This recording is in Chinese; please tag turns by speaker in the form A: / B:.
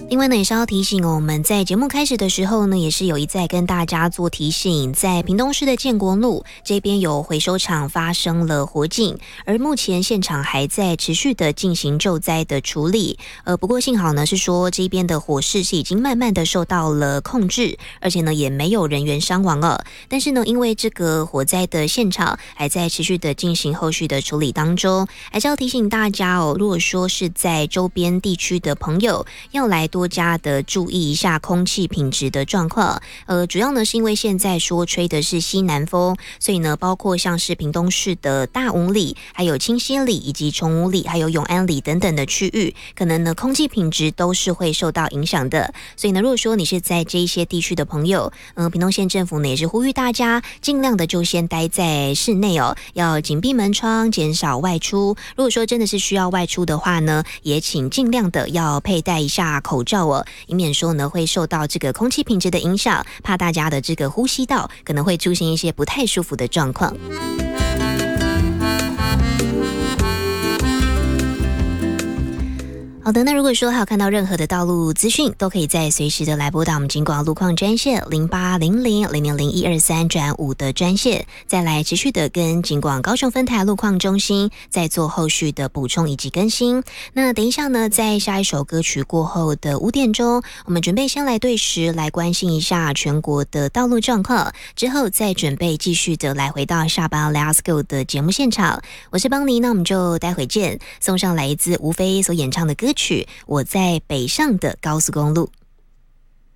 A: 另外呢，也是要提醒我们在节目开始的时候呢，也是有一再跟大家做提醒，在屏东市的建国路这边有回收厂发生了火警，而目前现场还在持续的进行救灾的处理。不过幸好呢是说这边的火势是已经慢慢的受到了控制，而且呢也没有人员伤亡了。但是呢，因为这个火灾的现场还在持续的进行后续的处理当中，还是要提醒大家哦，如果说是在周边地区的朋友，要来多加的注意一下空气品质的状况。主要呢是因为现在说吹的是西南风，所以呢包括像是屏东市的大武里、还有清溪里以及崇武里、还有永安里等等的区域，可能呢空气品质都是会受到影响的。所以呢，如果说你是在这一些地区的朋友，屏东县政府呢也是呼吁大家尽量的就先待在室内哦，要紧闭门窗，减少外出。如果说真的是需要外出的话呢，也请尽量的要佩戴一下口罩哦，以免说呢会受到这个空气品质的影响，怕大家的这个呼吸道可能会出现一些不太舒服的状况。好的，那如果说还有看到任何的道路资讯，都可以再随时的来拨打我们警广路况专线0800000123-5的专线，再来持续的跟警广高雄分台路况中心再做后续的补充以及更新。那等一下呢，在下一首歌曲过后的5点钟，我们准备先来对时来关心一下全国的道路状况，之后再准备继续的来回到下班 Let's Go 的节目现场。我是邦尼，那我们就待会见，送上来自吴飞所演唱的歌曲《我在北上的高速公路》。